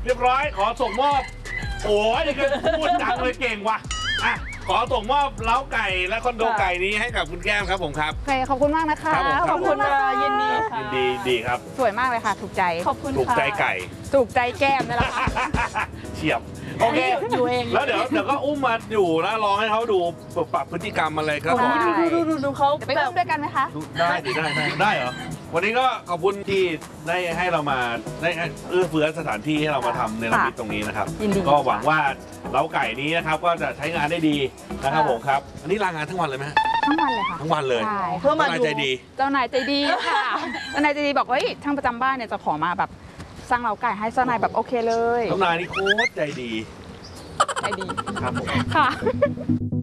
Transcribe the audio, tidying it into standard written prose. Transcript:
เรียบร้อยขอส่งมอบโอ้ยนี่ก็พูดจังเลยเก่งว่ะอ่ะขอส่งมอบเล้าไก่และคอนโดไก่นี้ให้กับคุณแก้มครับผมครับโอเคขอบคุณมากนะคะครับผมขอบคุณค่ะยินดีค่ะยินดีดีครับสวยมากเลยค่ะ ถูกใจขอบคุณถูกค่ะใจไก่ถูกใจแก้มนี่แหละค่ะเฉียบโอเคอยู่เองแล้วเดี๋ยวก็อุ้มมาอยู่นะลองให้เขาดูปรับพฤติกรรมอะไรครับผมได้ดูเขาเดี๋ยวไปอุ้มด้วยกันไหมคะได้ดิได้เหรอวันนี้ก็ขอบคุณที่ได้ให้เรามาได้เอื้อเฟื้อสถานที่ให้เรามาทำเนรมิตตรงนี้นะครับยินดีก็หวังว่าเล้าไก่นี้นะครับก็จะใช้งานได้ดีนะครับผมครับอันนี้ลางานทั้งวันเลยไหมฮะทั้งวันเลยค่ะทั้งวันเลยใช่เพื่อมาน่าดูใจดีเจ้านายใจดีค่ะ เจ้านายใจดีบอกว่าเฮ้ยช่างประจำบ้านเนี่ยจะขอมาแบบสร้างเล้าไก่ให้เจ้านายแบบโอเคเลยน้องนายนี่โคตรใจดีใจดีครับผมค่ะ